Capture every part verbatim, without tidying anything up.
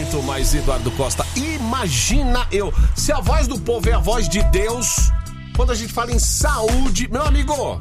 muito mais, Eduardo Costa. Imagina eu, se a voz do povo é a voz de Deus, quando a gente fala em saúde, meu amigo...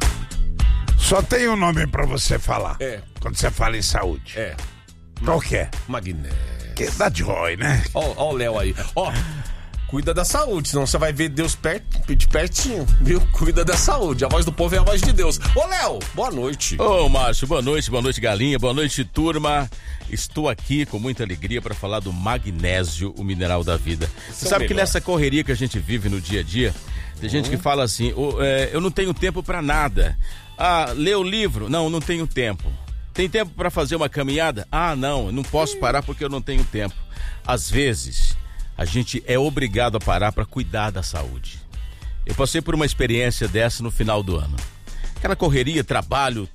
Só tem um nome pra você falar. É. Quando você fala em saúde. É. Qual que é? Magnésio. Que é da Joy, né? Ó, ó o Léo aí. Ó, cuida da saúde, senão você vai ver Deus perto, de pertinho, viu? Cuida da saúde. A voz do povo é a voz de Deus. Ô, Léo, boa noite. Ô, Márcio, boa noite, boa noite, Galinha, boa noite, turma. Estou aqui com muita alegria para falar do magnésio, o mineral da vida. Você sabe que nessa correria que a gente vive no dia a dia, tem gente que fala assim, oh, é, eu não tenho tempo para nada. Ah, lê o livro? Não, não tenho tempo. Tem tempo para fazer uma caminhada? Ah, não, eu não posso parar porque eu não tenho tempo. Às vezes, a gente é obrigado a parar para cuidar da saúde. Eu passei por uma experiência dessa no final do ano. Aquela correria, trabalho,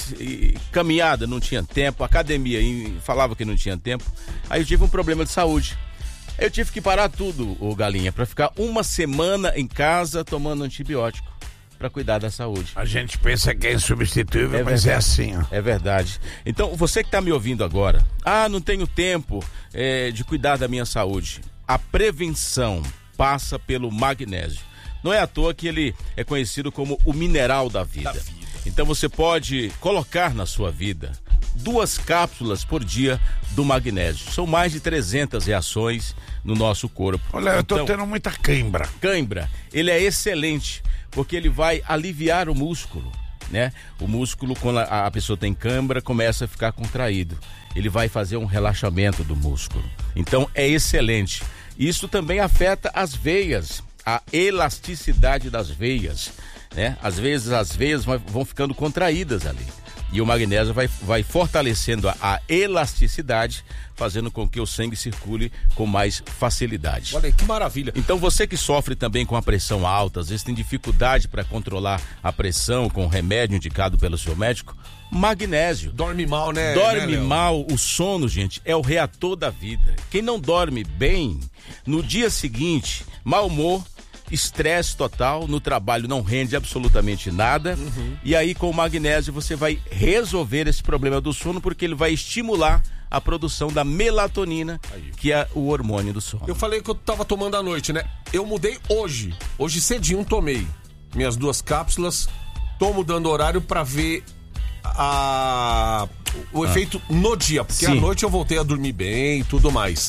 caminhada, não tinha tempo, academia, falava que não tinha tempo. Aí eu tive um problema de saúde. Eu tive que parar tudo, ô Galinha, para ficar uma semana em casa tomando antibiótico para cuidar da saúde. A gente pensa que é insubstituível, É mas verdade. é assim, ó. É verdade. Então, você que está me ouvindo agora, ah, não tenho tempo é, de cuidar da minha saúde. A prevenção passa pelo magnésio. Não é à toa que ele é conhecido como o mineral da vida. Da vida. Então você pode colocar na sua vida duas cápsulas por dia do magnésio. São mais de trezentas reações no nosso corpo. Olha, eu tô então, tendo muita cãibra. Cãibra, ele é excelente, porque ele vai aliviar o músculo, né? O músculo, quando a, a pessoa tem cãibra, começa a ficar contraído. Ele vai fazer um relaxamento do músculo. Então é excelente. Isso também afeta as veias, a elasticidade das veias, né? Às vezes as veias vão ficando contraídas ali. E o magnésio vai, vai fortalecendo a, a elasticidade, fazendo com que o sangue circule com mais facilidade. Olha aí, que maravilha. Então você que sofre também com a pressão alta, às vezes tem dificuldade para controlar a pressão com remédio indicado pelo seu médico, magnésio. Dorme mal, né? Dorme né, mal, o sono, gente, é o reator da vida. Quem não dorme bem, no dia seguinte, mau humor, estresse total, no trabalho não rende absolutamente nada. Uhum. E aí com o magnésio você vai resolver esse problema do sono, porque ele vai estimular a produção da melatonina, aí, que é o hormônio do sono. Eu falei que eu tava tomando à noite, né? Eu mudei hoje, hoje cedinho tomei minhas duas cápsulas, tô mudando horário pra ver a... o ah. efeito no dia, porque Sim. à noite eu voltei a dormir bem e tudo mais.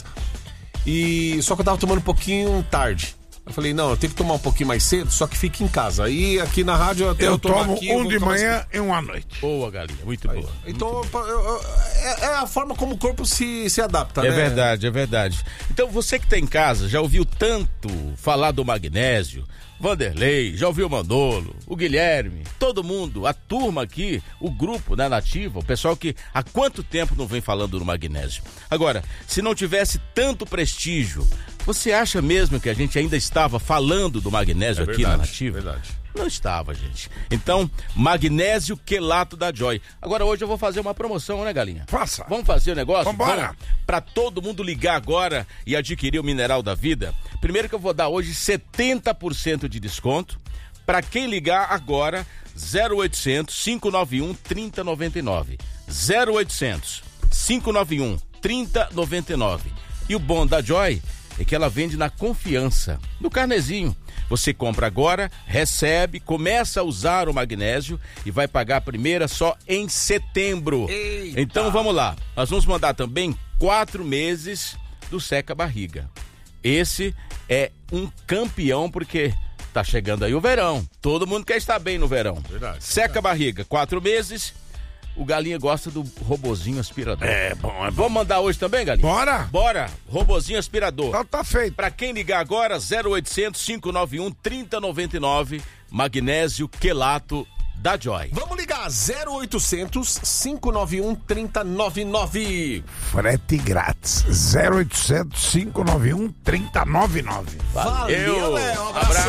E só que eu tava tomando um pouquinho tarde. Eu falei, não, eu tenho que tomar um pouquinho mais cedo, só que fique em casa. Aí aqui na rádio até eu, eu tomo aqui, um eu de manhã e um à noite. Boa, Galinha, muito aí, boa. Então muito eu, eu, eu, é, é a forma como o corpo se, se adapta, é né? É verdade, é verdade. Então você que tá em casa, já ouviu tanto falar do magnésio? Vanderlei, já ouviu o Manolo, o Guilherme, todo mundo, a turma aqui, o grupo, né, Nativa, o pessoal que há quanto tempo não vem falando do magnésio. Agora, se não tivesse tanto prestígio, você acha mesmo que a gente ainda estava falando do magnésio é aqui verdade, na Nativa? Verdade. Não estava, gente. Então, magnésio quelato da Joy. Agora hoje eu vou fazer uma promoção, né, Galinha? Faça. Vamos fazer o negócio? Vambora. Para todo mundo ligar agora e adquirir o mineral da vida. Primeiro que eu vou dar hoje setenta por cento de desconto. Para quem ligar agora, zero oitocentos, cinco nove um, três zero nove nove. zero oitocentos, cinco nove um, três zero nove nove. E o bom da Joy é que ela vende na confiança, no carnezinho. Você compra agora, recebe, começa a usar o magnésio e vai pagar a primeira só em setembro. Eita. Então vamos lá, nós vamos mandar também quatro meses do Seca Barriga. Esse é um campeão porque tá chegando aí o verão, todo mundo quer estar bem no verão. Verdade. Seca verdade. Barriga, quatro meses. O Galinha gosta do robozinho aspirador. É bom, é bom. Vamos mandar hoje também, Galinha? Bora! Bora! Robozinho aspirador. Então tá feito. Pra quem ligar agora, zero oitocentos, cinco nove um, três zero nove nove, magnésio quelato da Joy. Vamos ligar, zero oitocentos, cinco nove um, três zero nove nove. Frete grátis, zero oitocentos, cinco nove um, três zero nove nove. Valeu, Léo. Abraço.